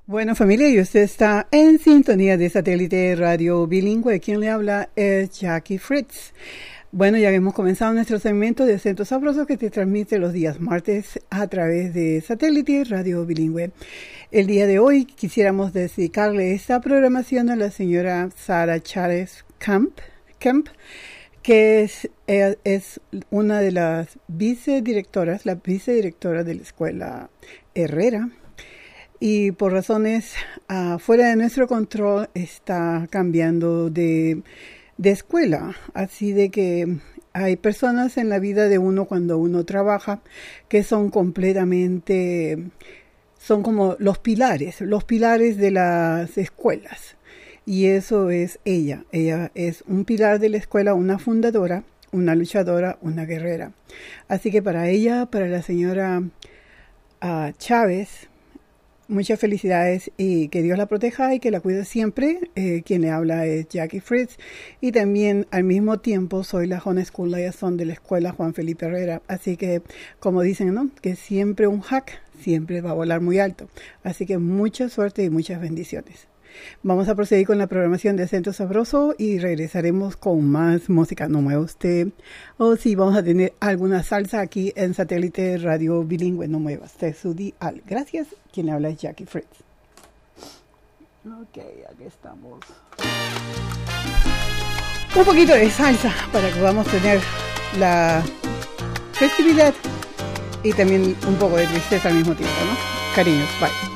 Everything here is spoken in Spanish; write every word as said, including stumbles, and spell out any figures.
Bueno, familia, y usted está en sintonía de Satélite Radio Bilingüe. Quien le habla es Jackie Fritz. Bueno, ya hemos comenzado nuestro segmento de Acento Sabroso que se transmite los días martes a través de Satélite Radio Bilingüe. El día de hoy quisiéramos dedicarle esta programación a la señora Sara Chávez Kemp, Kemp que es, es una de las vicedirectoras, la vicedirectora de la Escuela Herrera. Y por razones uh, fuera de nuestro control está cambiando de, de escuela. Así de que hay personas en la vida de uno cuando uno trabaja que son completamente, son como los pilares, los pilares de las escuelas. Y eso es ella. Ella es un pilar de la escuela, una fundadora, una luchadora, una guerrera. Así que para ella, para la señora uh, Chávez, muchas felicidades y que Dios la proteja y que la cuide siempre. Eh, quien le habla es Jackie Fritz y también al mismo tiempo soy la Home School Liaison de la Escuela Juan Felipe Herrera. Así que, como dicen, ¿no? Que siempre un hack siempre va a volar muy alto. Así que mucha suerte y muchas bendiciones. Vamos a proseguir con la programación de Acento Sabroso y regresaremos con más música. No mueva usted. O si vamos a tener alguna salsa aquí en Satélite Radio Bilingüe. No mueva usted su dial. Gracias. Quien habla es Jackie Fritz. Ok, aquí estamos. Un poquito de salsa para que podamos tener la festividad y también un poco de tristeza al mismo tiempo, ¿no? Cariños, bye.